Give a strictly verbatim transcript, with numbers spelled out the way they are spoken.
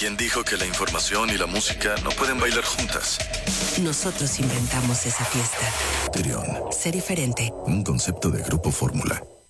¿Quién dijo que la información y la música no pueden bailar juntas? Nosotros inventamos esa fiesta. Therion. Sé diferente. Un concepto de Grupo Fórmula.